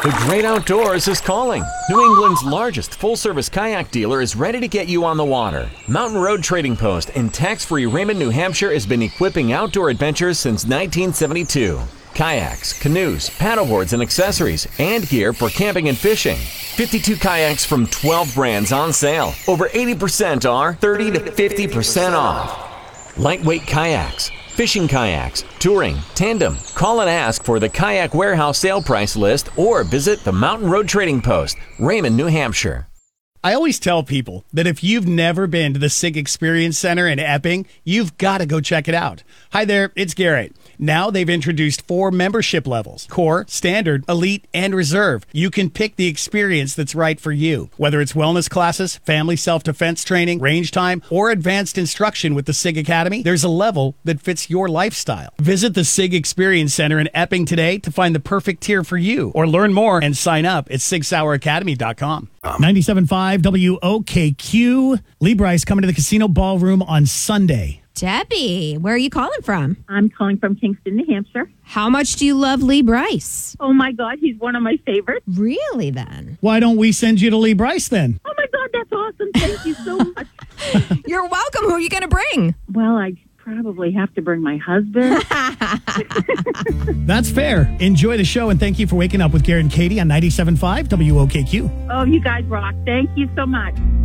The great outdoors is calling. New England's largest full-service kayak dealer is ready to get you on the water. Mountain Road Trading Post in tax-free Raymond, New Hampshire has been equipping outdoor adventurers since 1972. Kayaks, canoes, paddleboards, and accessories, and gear for camping and fishing. 52 kayaks from 12 brands on sale. Over 80% are 30 to 50% off. Lightweight kayaks, fishing kayaks, touring, tandem. Call and ask for the Kayak Warehouse sale price list or visit the Mountain Road Trading Post, Raymond, New Hampshire. I always tell people that if you've never been to the SIG Experience Center in Epping, you've got to go check it out. Hi there, it's Garrett. Now they've introduced 4 membership levels: Core, Standard, Elite, and Reserve. You can pick the experience that's right for you. Whether it's wellness classes, family self-defense training, range time, or advanced instruction with the SIG Academy, there's a level that fits your lifestyle. Visit the SIG Experience Center in Epping today to find the perfect tier for you, or learn more and sign up at SigSauerAcademy.com. 97.5 WOKQ. Lee Bryce coming to the Casino Ballroom on Sunday. Debbie, where are you calling from? I'm calling from Kingston, New Hampshire. How much do you love Lee Bryce? Oh, my God, he's one of my favorites. Really, then? Why don't we send you to Lee Bryce then? Oh, my God, that's awesome. Thank you so much. You're welcome. Who are you going to bring? Well, I probably have to bring my husband. That's fair. Enjoy the show, and thank you for waking up with Garrett and Katie on 97.5 WOKQ. Oh, you guys rock. Thank you so much.